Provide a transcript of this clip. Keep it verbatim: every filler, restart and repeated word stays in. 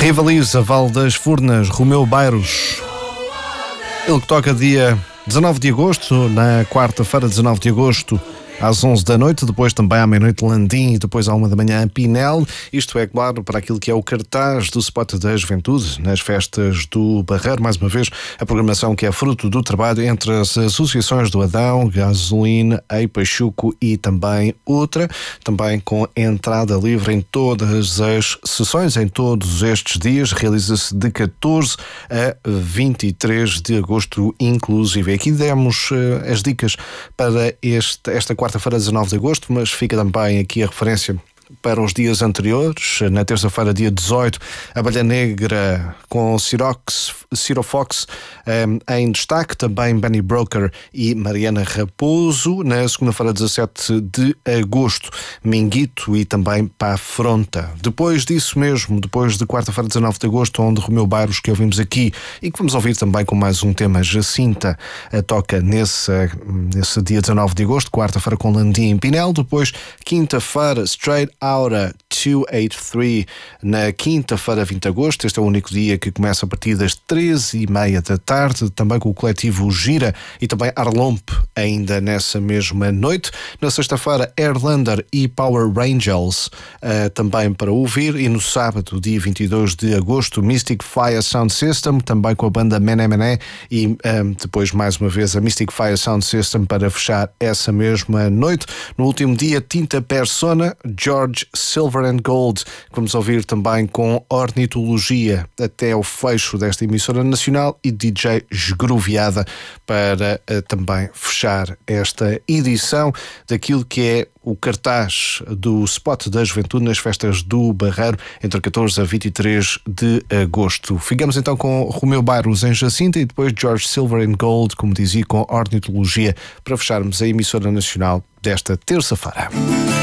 Rivaliza Val das Furnas, Romeu Bairros. Ele que toca dia dezanove de agosto, na quarta-feira, dezanove de agosto, às onze da noite, depois também à meia-noite Landim e depois à uma da manhã Pinel. Isto é, claro, para aquilo que é o cartaz do Spot da Juventude nas festas do Barreiro. Mais uma vez, a programação que é fruto do trabalho entre as associações do Adão, Gasolina, Ei Pachuco e também outra, também com entrada livre em todas as sessões, em todos estes dias. Realiza-se de catorze a vinte e três de agosto, inclusive. Aqui demos uh, as dicas para este, esta quarta quarta-feira, dezanove de agosto, mas fica também aqui a referência para os dias anteriores. Na terça-feira, dia dezoito, Abelha Negra com Cirox, Cirofox um, em destaque, também Benny Broker e Mariana Raposo. Na segunda-feira, dezassete de agosto, Minguito e também Pafronta. Depois disso mesmo, depois de quarta-feira, dezanove de agosto, onde Romeu Bairros, que ouvimos aqui e que vamos ouvir também com mais um tema, Jacinta, toca nesse, nesse dia dezanove de agosto, quarta-feira com Landim e Pinel. Depois, quinta-feira, Straight Aura duzentos e oitenta e três, na quinta-feira, vinte de agosto. Este é o único dia que começa a partir das treze e meia da tarde, também com o coletivo Gira e também Arlompe, ainda nessa mesma noite. Na sexta-feira, Airlander e Power Rangers, uh, também para ouvir. E no sábado, dia vinte e dois de agosto, Mystic Fire Sound System, também com a banda Mené Mené e um, depois, mais uma vez, a Mystic Fire Sound System para fechar essa mesma noite. No último dia, Tinta Persona, George Silver and Gold, vamos ouvir também com Ornitologia até o fecho desta emissora nacional, e D J Esgroviada para uh, também fechar esta edição daquilo que é o cartaz do Spot da Juventude nas festas do Barreiro, entre catorze a vinte e três de agosto. Ficamos então com Romeu Bairros em Jacinta e depois George Silver and Gold, como dizia, com Ornitologia, para fecharmos a emissora nacional desta terça-feira.